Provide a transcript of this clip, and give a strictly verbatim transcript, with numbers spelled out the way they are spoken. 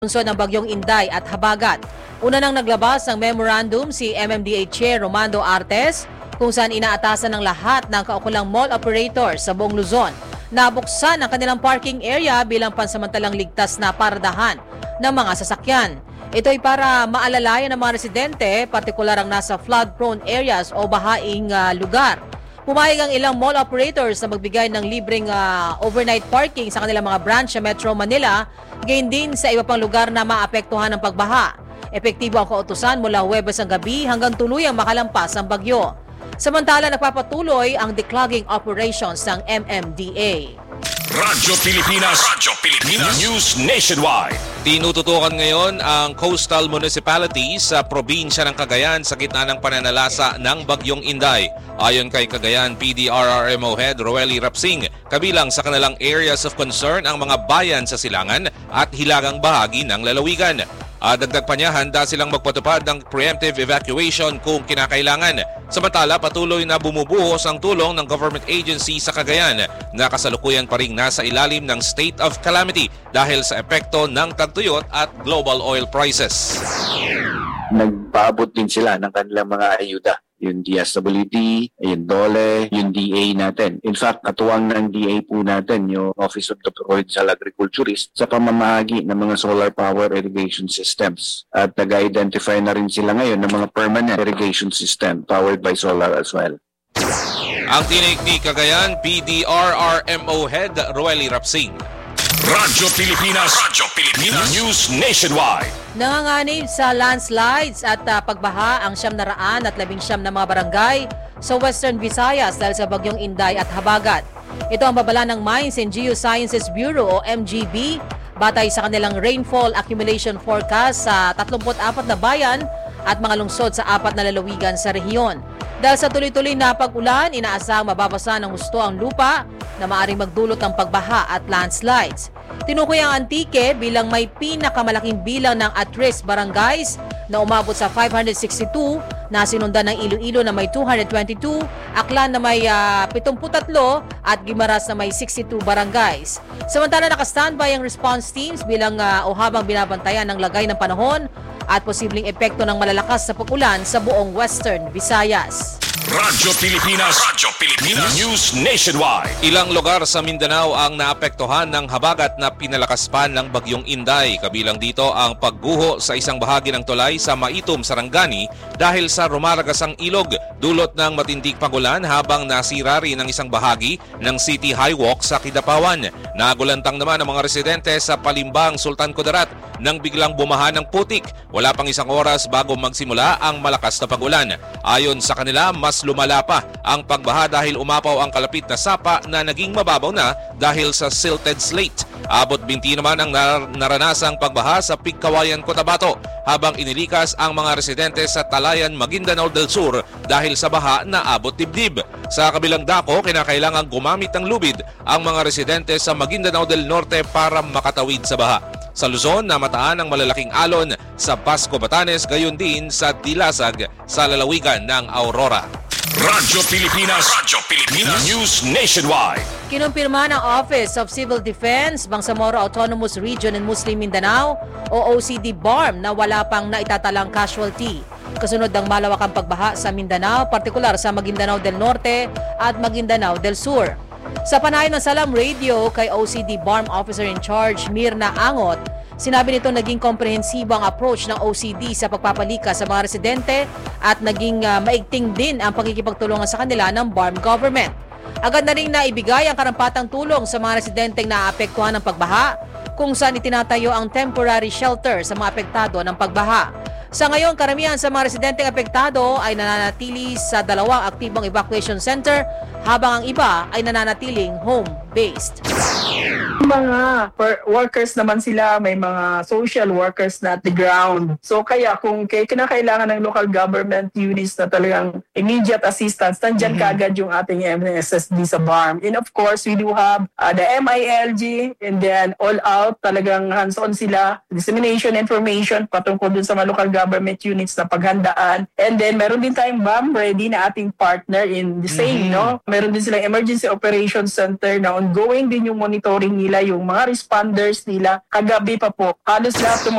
Lungsod ng Bagyong Inday at Habagat. Una nang naglabas ng memorandum si M M D A Chair Romando Artes kung saan inaatasan ng lahat ng kaukulang mall operators sa buong Luzon na buksan ang kanilang parking area bilang pansamantalang ligtas na paradahan ng mga sasakyan. Ito ay para maalalayan ng mga residente, partikular ang nasa flood-prone areas o bahaing uh, lugar. Pumayag ang ilang mall operators na magbigay ng libreng uh, overnight parking sa kanilang mga branch sa Metro Manila, gayon din sa iba pang lugar na maapektuhan ng pagbaha. Epektibo ang kautusan mula Huwebes ang gabi hanggang tuluyang makalampas ang bagyo. Samantala, nagpapatuloy ang declogging operations ng M M D A. Radyo Pilipinas, Radyo Pilipinas News Nationwide. Tinututukan ngayon ang coastal municipalities sa probinsya ng Cagayan sa gitna ng pananalasa ng Bagyong Inday. Ayon kay Cagayan P D R R M O Head Roely Rapsing, kabilang sa kanilang areas of concern ang mga bayan sa silangan at hilagang bahagi ng lalawigan. Uh, dagdag pa niya, handa silang magpatupad ng preemptive evacuation kung kinakailangan. Samantala, patuloy na bumubuhos ang tulong ng government agency sa Cagayan na kasalukuyan pa ring nasa ilalim ng state of calamity dahil sa epekto ng tagtuyot at global oil prices. Nagpaabot din sila ng kanilang mga ayuda. Yung D S W D, yung D O L E, yung D A natin. In fact, katuwang ng D A po natin, yung Office of the Provincial Agriculturist, sa pamamahagi ng mga solar power irrigation systems. At nag-identify na rin sila ngayon ng mga permanent irrigation system powered by solar as well. Ang tinig ni Cagayan P D R R M O Head Roely Rapsing. Radyo Pilipinas, Radyo Pilipinas News Nationwide. Nanganganib sa landslides at uh, pagbaha ang siyam na raan at labing siyam na mga barangay sa Western Visayas dahil sa Bagyong Inday at Habagat. Ito ang babala ng Mines and Geosciences Bureau o M G B batay sa kanilang rainfall accumulation forecast sa tatlumpu't apat na bayan at mga lungsod sa apat na lalawigan sa rehiyon. Dahil sa tuloy-tuloy na pag-ulan, inaasahang mababasa ng husto ang lupa na maaaring magdulot ng pagbaha at landslides. Tinukoy ang Antique bilang may pinakamalaking bilang ng at-risk barangays na umabot sa five hundred sixty-two, na sinundan ng Iloilo na may two hundred twenty-two, Aklan na may uh, seventy-three at Guimaras na may sixty-two barangays. Samantala, nakastandby ang response teams bilang uh, o habang binabantayan ng lagay ng panahon at posibleng epekto ng malalakas na pag-ulan sa buong Western Visayas. Radyo Pilipinas, Radyo Pilipinas News Nationwide. Ilang lugar sa Mindanao ang naapektuhan ng habagat na pinalakas pa ng Bagyong Inday. Kabilang dito ang pagguho sa isang bahagi ng tulay sa Maitom, Sarangani dahil sa rumaragasang ilog, dulot ng matinding pagulan habang nasira rin ang isang bahagi ng City Highwalk sa Kidapawan. Nagulantang naman ang mga residente sa Palimbang, Sultan Kudarat nang biglang bumaha ng putik. Wala pang isang oras bago magsimula ang malakas na pagulan. Ayon sa kanila, mas lumala pa ang pagbaha dahil umapaw ang kalapit na sapa na naging mababaw na dahil sa silted slate. Abot binti naman ang nar- naranasang pagbaha sa Pigkawayan, Cotabato habang inilikas ang mga residente sa Talayan, Maguindanao del Sur dahil sa baha na abot dibdib. Sa kabilang dako, kinakailangang gumamit ng lubid ang mga residente sa Maguindanao del Norte para makatawid sa baha. Sa Luzon, namataan ang malalaking alon sa Pasco, Batanes, gayon din sa Dilasag sa lalawigan ng Aurora. Radyo Pilipinas, Radyo Pilipinas News Nationwide. Kinumpirma ng Office of Civil Defense, Bangsamoro Autonomous Region and Muslim Mindanao o O C D B A R M na wala pang naitatalang casualty. Kasunod ng malawakang pagbaha sa Mindanao, partikular sa Maguindanao del Norte at Maguindanao del Sur. Sa panayon ng Salam Radio kay O C D B A R M Officer in Charge Mirna Angot, sinabi nito naging komprehensibo ang approach ng O C D sa pagpapalikas sa mga residente at naging uh, maigting din ang pagkikipagtulungan sa kanila ng B A R M government. Agad na rin naibigay ang karampatang tulong sa mga residenteng naaapektuhan ng pagbaha kung saan itinatayo ang temporary shelter sa mga apektado ng pagbaha. Sa ngayon, karamihan sa mga residenteng apektado ay nananatili sa dalawang aktibong evacuation center habang ang iba ay nananatiling home-based. Mga workers naman sila, may mga social workers na at the ground. So kaya kung kay kinakailangan ng local government units na talagang immediate assistance, nandyan mm-hmm. kaagad yung ating M S S D sa B A R M. And of course, we do have uh, the M I L G and then all out, talagang hands-on sila, dissemination information patungkol dun sa mga local government units na paghandaan. And then meron din tayong B A M ready na ating partner in the same, mm-hmm. no? Meron din silang Emergency Operations Center na ongoing din yung monitoring nila, yung mga responders nila. Kagabi pa po, halos lahat ng